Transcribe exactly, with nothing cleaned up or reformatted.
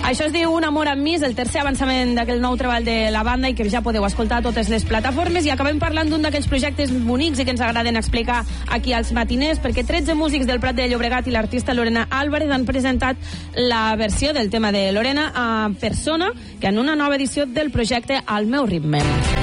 Això es diu Un amor amb mi, és el tercer avançament d'aquell nou treball de la banda i que ja podeu escoltar a totes les plataformes. I acabem parlant d'un d'aquells projectes bonics i que ens agraden explicar aquí als matiners, perquè tretze músics del Prat de Llobregat i l'artista Lorena Álvarez han presentat la versió del tema de Lorena a Persona, que en una nova edició del projecte Al meu ritme.